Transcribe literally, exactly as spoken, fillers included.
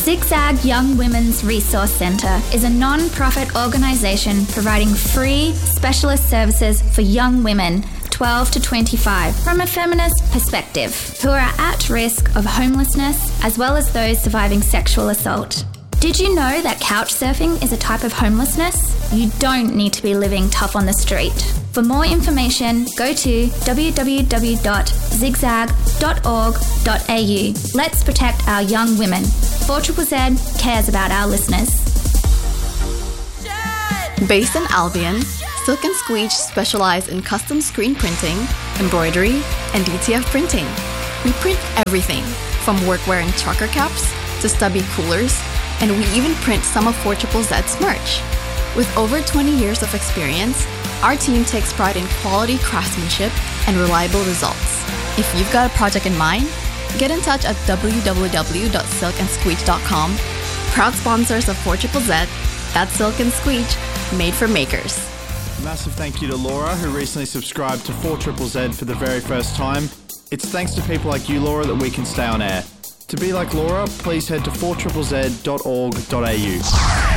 Zigzag Young Women's Resource Centre is a non-profit organisation providing free specialist services for young women twelve to twenty-five from a feminist perspective who are at risk of homelessness as well as those surviving sexual assault. Did you know that couch surfing is a type of homelessness? You don't need to be living tough on the street. For more information, go to w w w dot zigzag dot org dot a u. Let's protect our young women. four Z Z Z cares about our listeners. Based in Albion, Silk and Squeege specialize in custom screen printing, embroidery, and D T F printing. We print everything from workwear and trucker caps to stubby coolers, and we even print some of four Z Z Z's merch. With over twenty years of experience, our team takes pride in quality craftsmanship and reliable results. If you've got a project in mind, get in touch at w w w dot silk and squeege dot com. Proud sponsors of four Z Z Z, that's Silk and Squeege, made for makers. Massive thank you to Laura, who recently subscribed to four Z Z Z for the very first time. It's thanks to people like you, Laura, that we can stay on air. To be like Laura, please head to four Z Z Z dot org dot a u.